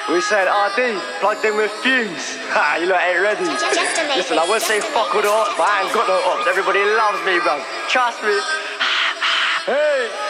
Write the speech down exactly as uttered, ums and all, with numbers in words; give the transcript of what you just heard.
We said R D, plugged in with fumes. Ha, you lot ain't ready. Just a Listen, I won't say fuck all the ops, but I ain't got no ops. Everybody loves me, bro. Trust me. Hey.